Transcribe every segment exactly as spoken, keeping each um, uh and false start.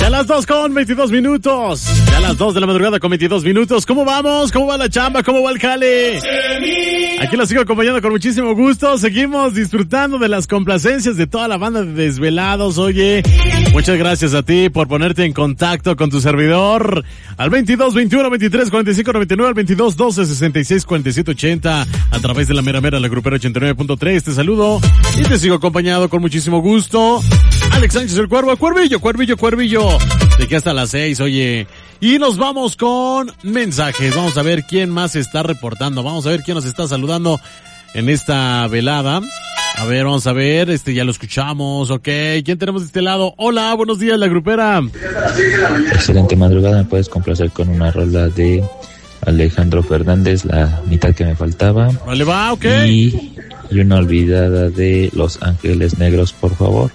Ya las dos con veintidós minutos. Ya las dos de la madrugada con veintidós minutos. ¿Cómo vamos? ¿Cómo va la chamba? ¿Cómo va el jale? Aquí los sigo acompañando con muchísimo gusto. Seguimos disfrutando de las complacencias de toda la banda de Desvelados. Oye, muchas gracias a ti por ponerte en contacto con tu servidor. Al veintidós, veintiuno, veintitrés, cuarenta y cinco, noventa y nueve, al veintidós, doce, sesenta y seis, cuarenta y siete, ochenta. A través de la mera mera, la grupera ochenta y nueve punto tres. Te saludo y te sigo acompañado con muchísimo gusto. Alex Sánchez el Cuervo, Cuervillo, Cuervillo, Cuervillo. De aquí hasta las seis, oye. Y nos vamos con mensajes. Vamos a ver quién más se está reportando. Vamos a ver quién nos está saludando en esta velada. A ver, vamos a ver. Este, ya lo escuchamos, ok. ¿Quién tenemos de este lado? Hola, buenos días, la grupera. Excelente madrugada. ¿Me puedes complacer con una rola de Alejandro Fernández, La mitad que me faltaba? Vale, va, ok. Y, y una olvidada de Los Ángeles Negros, por favor.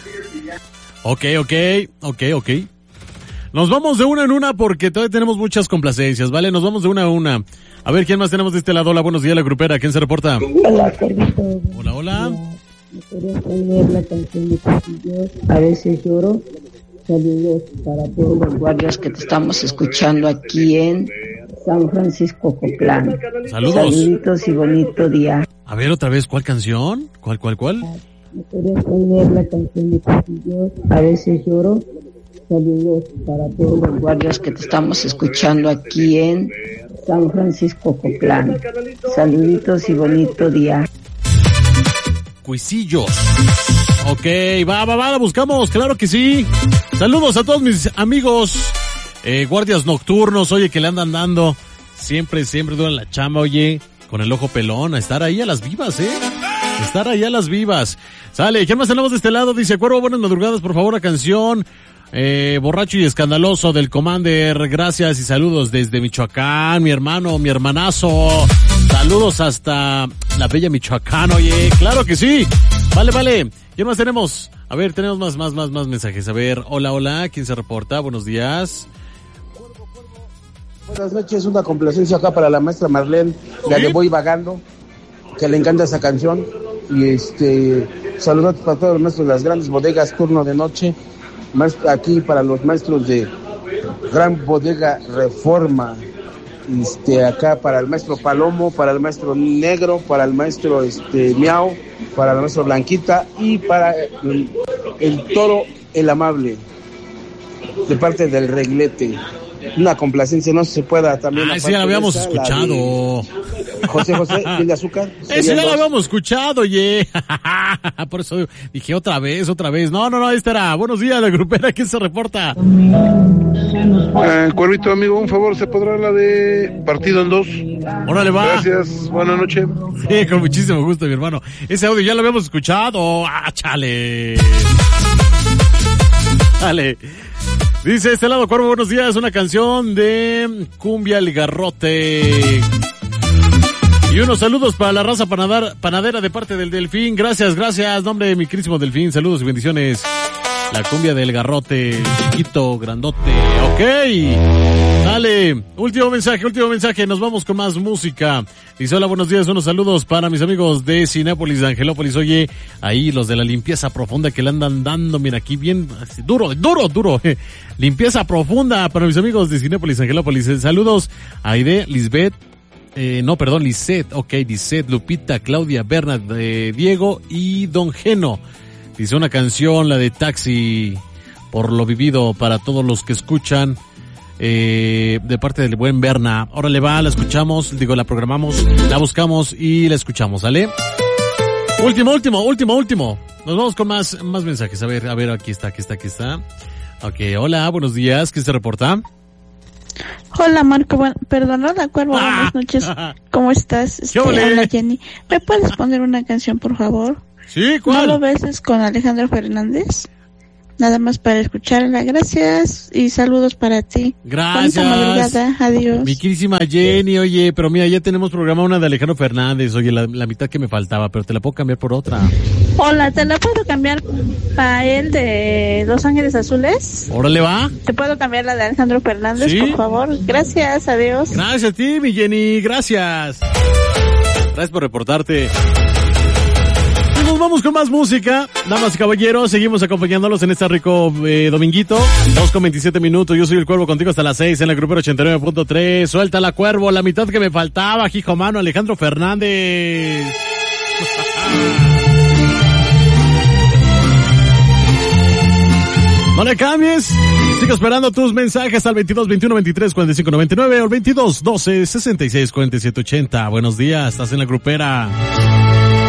Ok, ok, ok, ok. Nos vamos de una en una porque todavía tenemos muchas complacencias, ¿vale? Nos vamos de una a una. A ver, ¿quién más tenemos de este lado? Hola, buenos días, la grupera. ¿Quién se reporta? Hola, Carlitos. Hola, hola. Me podrías poner la canción de Castillos, A veces lloro. Saludos para todos los guardias que te estamos escuchando aquí en San Francisco Cotlán. Saludos. Saluditos y bonito día. A ver, otra vez, ¿cuál canción? ¿Cuál, cuál, cuál? Me podrías poner la canción de Castillos, A veces lloro. Saludos para todos los guardias que te estamos escuchando aquí en San Francisco Cotlán. Saluditos y bonito día. Cuisillos. Ok, va, va, va, la buscamos, claro que sí. Saludos a todos mis amigos eh, guardias nocturnos, oye, que le andan dando. Siempre, siempre duran la chamba, oye, con el ojo pelón, a estar ahí a las vivas, eh. Estar ahí a las vivas. Sale, ¿quién más tenemos de este lado? Dice, Cuervo, buenas madrugadas, por favor, la canción eh, Borracho y Escandaloso del Commander. Gracias y saludos desde Michoacán, mi hermano, mi hermanazo. Saludos hasta la bella Michoacán, oye, claro que sí. Vale, vale. ¿Quién más tenemos? A ver, tenemos más, más, más, más mensajes. A ver, hola, hola, ¿quién se reporta? Buenos días. Buenas noches, una complacencia acá para la maestra Marlene, la de Voy Vagando, que le encanta esa canción. Y este, saludos para todos los maestros de las grandes bodegas, turno de noche. Aquí para los maestros de Gran Bodega Reforma. Este, acá para el maestro Palomo, para el maestro Negro, para el maestro este Miau, para el maestro Blanquita y para el, el Toro el Amable, de parte del Reglete. Una complacencia, no se pueda también. Ah, esa ya la habíamos esa, escuchado. La José José, ¿el de azúcar? Esa ya la habíamos escuchado, oye. Por eso dije otra vez, otra vez. No, no, no, esta era. Buenos días, la grupera, ¿quién se reporta? Eh, Cuervito, amigo, un favor, ¿se podrá la de Partido en Dos? Órale, va. Gracias, buenas noches. Sí, con muchísimo gusto, mi hermano. Ese audio ya lo habíamos escuchado. Ah, chale. Dale. Dice este lado, Cuervo, buenos días, una canción de Cumbia El Garrote. Y unos saludos para la raza panadar, panadera de parte del Delfín. Gracias, gracias, nombre de mi querísimo Delfín. Saludos y bendiciones. La Cumbia del Garrote, chiquito, grandote. Ok. Dale. Último mensaje, último mensaje. Nos vamos con más música. Dice, hola, buenos días. Unos saludos para mis amigos de Cinépolis, de Angelópolis. Oye, ahí los de la limpieza profunda que le andan dando. Mira, aquí bien, duro, duro, duro. Limpieza profunda para mis amigos de Cinépolis, Angelópolis. Saludos a Aide, Lisbeth. Eh, no, perdón, Lisette. Ok, Lisette, Lupita, Claudia, Bernard, eh, Diego y Don Geno. Dice una canción, la de Taxi, por lo vivido, para todos los que escuchan, eh, de parte del buen Berna. Órale, va, la escuchamos, digo, la programamos, la buscamos y la escuchamos, ¿sale? Último, último, último, último. Nos vamos con más, más mensajes. A ver, a ver, aquí está, aquí está, aquí está. Ok, hola, buenos días, ¿quién se reporta? Hola, Marco, bueno, perdón, hola, Cuervo, ah, buenas noches. ¿Cómo estás? Este, hola, Jenny. ¿Me puedes poner una canción, por favor? Sí, ¿cuál? No lo beses con Alejandro Fernández. Nada más para escucharla. Gracias y saludos para ti. Gracias. Bonita madrugada. Adiós. Mi querísima Jenny, oye, pero mira, ya tenemos programada una de Alejandro Fernández. Oye, la, la mitad que me faltaba, pero te la puedo cambiar por otra. Hola, ¿te la puedo cambiar para él de Los Ángeles Azules? Órale, va. ¿Te puedo cambiar la de Alejandro Fernández, ¿sí? Por favor? Gracias, adiós. Gracias a ti, mi Jenny, gracias. Gracias por reportarte. vamos con más música. Damas y caballeros, seguimos acompañándolos en este rico eh, dominguito. dos con veintisiete minutos. Yo soy el Cuervo contigo hasta las seis en la Grupera ochenta y nueve punto tres. Suelta la Cuervo, la mitad que me faltaba. Hijo mano, Alejandro Fernández. No le cambies. Sigo esperando tus mensajes al veintidós veintiuno veintitrés cuarenta y cinco noventa y nueve o el veintidós doce sesenta y seis cuarenta y siete ochenta. Buenos días, estás en la Grupera.